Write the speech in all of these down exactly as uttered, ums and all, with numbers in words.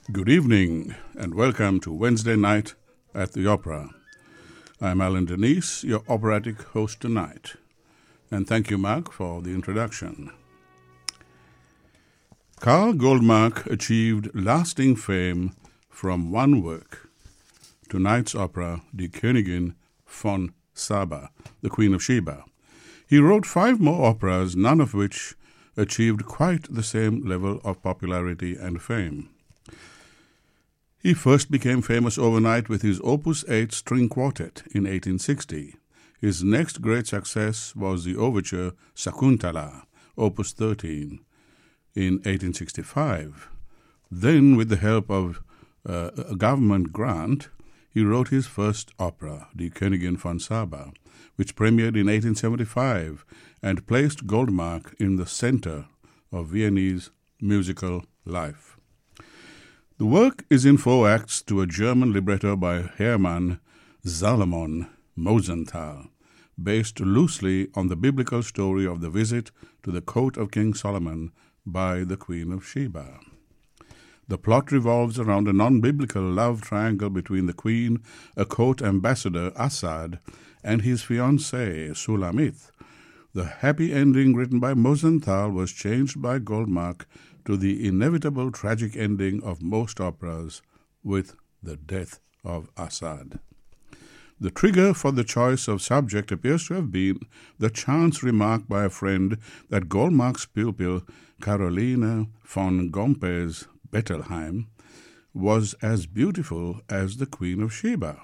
Good evening and welcome to Wednesday Night at the Opera. I'm Alan Denise, your operatic host tonight. And thank you, Mark, for the introduction. Karl Goldmark achieved lasting fame from one work, tonight's opera, Die Königin von Saba, the Queen of Sheba. He wrote five more operas, none of which achieved quite the same level of popularity and fame. He first became famous overnight with his Opus eight string quartet in eighteen sixty. His next great success was the overture Sakuntala, Opus thirteen, in eighteen sixty-five. Then, with the help of uh, a government grant, he wrote his first opera, Die Königin von Saba, which premiered in eighteen seventy-five and placed Goldmark in the center of Viennese musical life. The work is in four acts to a German libretto by Hermann Salomon Mosenthal, based loosely on the biblical story of the visit to the court of King Solomon by the Queen of Sheba. The plot revolves around a non-biblical love triangle between the queen, a court ambassador, Assad, and his fiancée, Sulamith. The happy ending written by Mosenthal was changed by Goldmark to the inevitable tragic ending of most operas with the death of Assad. The trigger for the choice of subject appears to have been the chance remark by a friend that Goldmark's pupil, Caroline von Gompe's Bettelheim, was as beautiful as the Queen of Sheba.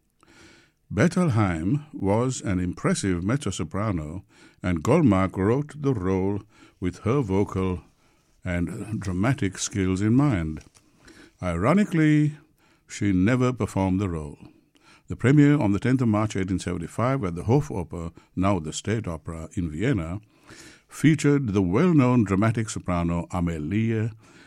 Bettelheim was an impressive mezzo-soprano, and Goldmark wrote the role with her vocal and dramatic skills in mind. Ironically, she never performed the role. The premiere on the tenth of March eighteen seventy-five at the Hofoper, now the State Opera in Vienna, featured the well-known dramatic soprano Amelie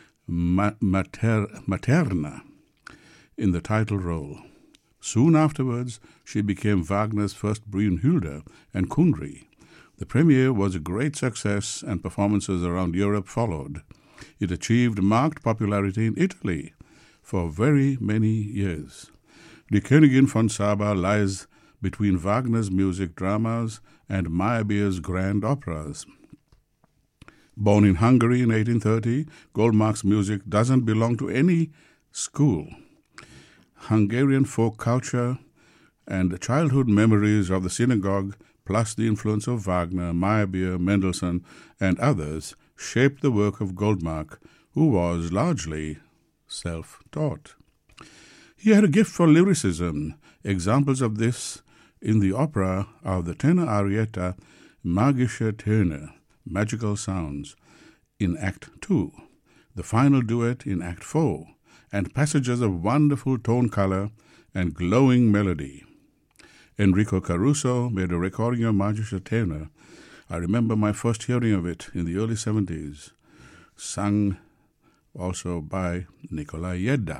Mater- Materna in the title role. Soon afterwards, she became Wagner's first Brünnhilde and Kundry. The premiere was a great success and performances around Europe followed. It achieved marked popularity in Italy for very many years. Die Königin von Saba lies between Wagner's music dramas and Meyerbeer's grand operas. Born in Hungary in eighteen thirty, Goldmark's music doesn't belong to any school. Hungarian folk culture and childhood memories of the synagogue, plus the influence of Wagner, Meyerbeer, Mendelssohn, and others, shaped the work of Goldmark, who was largely self-taught. He had a gift for lyricism. Examples of this in the opera are the tenor arietta Magische Töne, Magical Sounds, in Act two, the final duet in Act four, and passages of wonderful tone color and glowing melody. Enrico Caruso made a recording of Magische Töne. I remember my first hearing of it in the early seventies, sung also by Nikolai Yedda.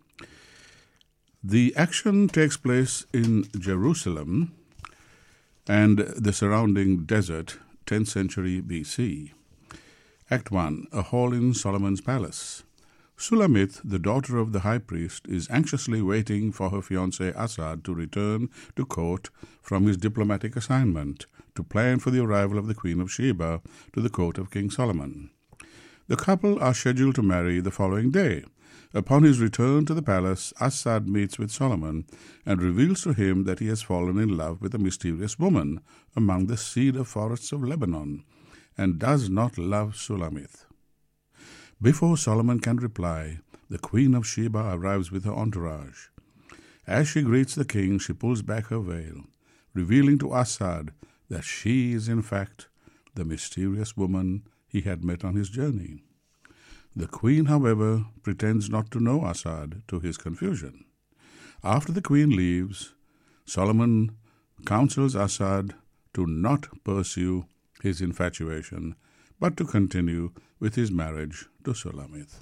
The action takes place in Jerusalem and the surrounding desert, tenth century B C. Act one, a hall in Solomon's palace. Sulamith, the daughter of the high priest, is anxiously waiting for her fiancé Assad to return to court from his diplomatic assignment to plan for the arrival of the Queen of Sheba to the court of King Solomon. The couple are scheduled to marry the following day. Upon his return to the palace, Assad meets with Solomon and reveals to him that he has fallen in love with a mysterious woman among the cedar forests of Lebanon and does not love Sulamith. Before Solomon can reply, the Queen of Sheba arrives with her entourage. As she greets the king, she pulls back her veil, revealing to Assad that she is in fact the mysterious woman he had met on his journey. The queen, however, pretends not to know Assad, to his confusion. After the queen leaves, Solomon counsels Assad to not pursue his infatuation, but to continue with his marriage to Sulamith.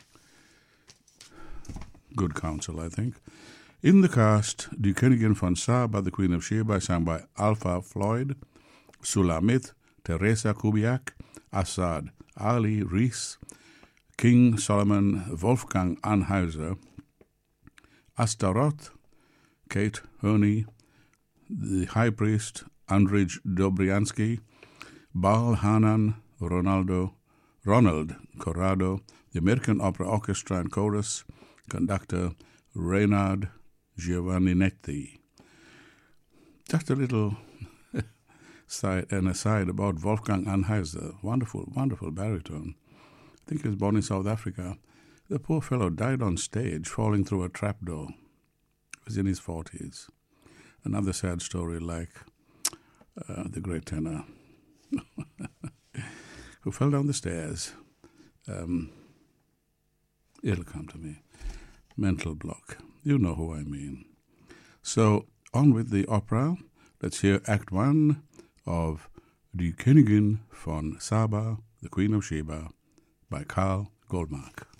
Good counsel, I think. In the cast, Die Königin von Saba, the Queen of Sheba, sung by Alpha Floyd, Sulamith, Teresa Kubiak, Assad, Ali Rees, King Solomon Wolfgang Anheuser, Astaroth, Kate Herney, the High Priest Andrzej Dobriansky, Baal Hanan, Ronaldo, Ronald Corrado, the American Opera Orchestra and Chorus, conductor Reynard Giovanninetti. Just a little side, an aside about Wolfgang Anheuser, wonderful, wonderful baritone. I think he was born in South Africa. The poor fellow died on stage, falling through a trapdoor. He was in his forties. Another sad story like uh, the great tenor who fell down the stairs. Um, it'll come to me. Mental block. You know who I mean. So, on with the opera. Let's hear Act One of Die Königin von Saba, the Queen of Sheba, by Karl Goldmark.